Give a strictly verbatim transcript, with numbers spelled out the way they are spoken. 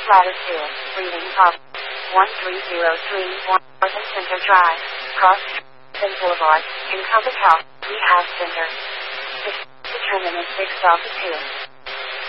Ladder two, reading of one three zero three one Northern Center Drive, Cross Street Boulevard, in Compass Health, Rehab Center. The terminus six Delta two.